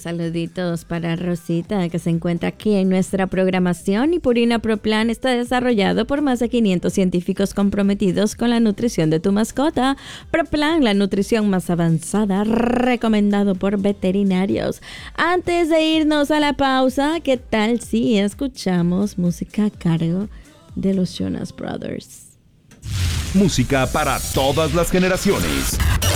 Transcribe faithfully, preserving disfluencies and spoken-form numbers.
saluditos para Rosita, que se encuentra aquí en nuestra programación. Y Purina Pro Plan está desarrollado por más de quinientos científicos comprometidos con la nutrición de tu mascota. Pro Plan, la nutrición más avanzada, recomendado por veterinarios. Antes de irnos a la pausa, ¿qué tal si escuchamos música a cargo de los Jonas Brothers? Música para todas las generaciones.